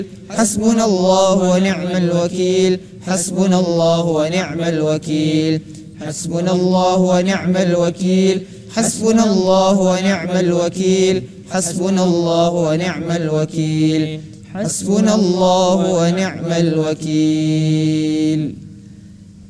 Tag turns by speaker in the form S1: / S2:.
S1: حسبنا الله ونعم الوكيل. حسبنا الله ونعم الوكيل. حسبنا الله ونعم الوكيل. حسبنا الله ونعم الوكيل. حسبنا الله ونعم الوكيل. حسبنا الله ونعم الوكيل.